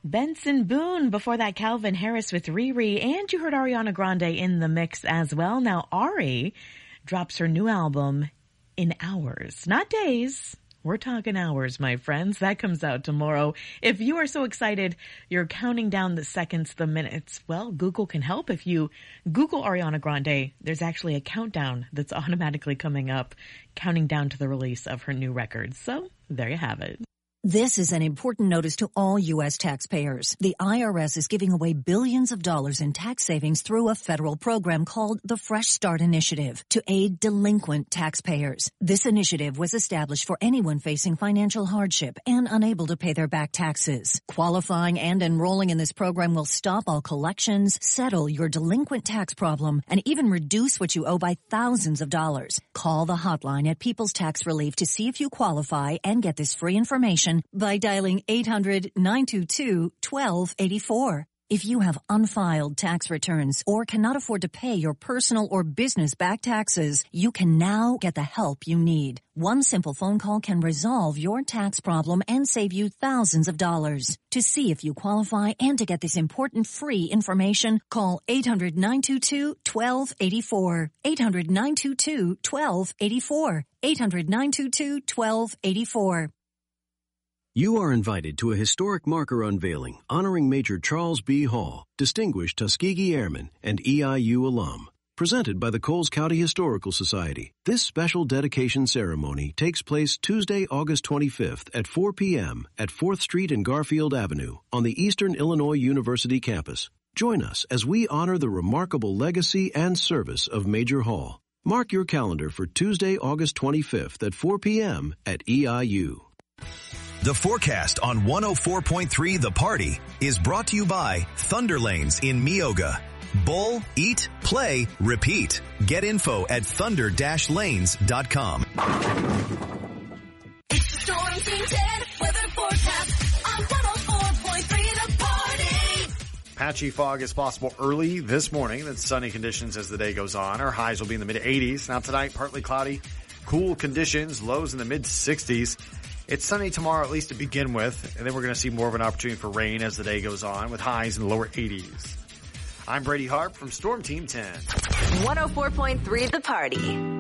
Benson Boone, before that Calvin Harris with Riri, and you heard Ariana Grande in the mix as well. Now Ari drops her new album in hours, not days. We're talking hours, my friends. That comes out tomorrow. If you are so excited, you're counting down the seconds, the minutes. Well, Google can help. If you Google Ariana Grande, there's actually a countdown that's automatically coming up, counting down to the release of her new record. So there you have it. This is an important notice to all U.S. taxpayers. The IRS is giving away billions of dollars in tax savings through a federal program called the Fresh Start Initiative to aid delinquent taxpayers. This initiative was established for anyone facing financial hardship and unable to pay their back taxes. Qualifying and enrolling in this program will stop all collections, settle your delinquent tax problem, and even reduce what you owe by thousands of dollars. Call the hotline at People's Tax Relief to see if you qualify and get this free information by dialing 800-922-1284. If you have unfiled tax returns or cannot afford to pay your personal or business back taxes, you can now get the help you need. One simple phone call can resolve your tax problem and save you thousands of dollars. To see if you qualify and to get this important free information, call 800-922-1284. 800-922-1284. 800-922-1284. You are invited to a historic marker unveiling honoring Major Charles B. Hall, distinguished Tuskegee Airman and EIU alum. Presented by the Coles County Historical Society, this special dedication ceremony takes place Tuesday, August 25th at 4 p.m. at 4th Street and Garfield Avenue on the Eastern Illinois University campus. Join us as we honor the remarkable legacy and service of Major Hall. Mark your calendar for Tuesday, August 25th at 4 p.m. at EIU. The forecast on 104.3 The Party is brought to you by Thunder Lanes in Meoga. Bowl, eat, play, repeat. Get info at thunder-lanes.com. It's the Storm Team 10 weather forecast on 104.3 The Party. Patchy fog is possible early this morning, then sunny conditions as the day goes on. Our highs will be in the mid-80s. Now tonight, partly cloudy, cool conditions, lows in the mid-60s. It's sunny tomorrow, at least to begin with, and then we're going to see more of an opportunity for rain as the day goes on, with highs in the lower 80s. I'm Brady Harp from Storm Team 10. 104.3 The Party.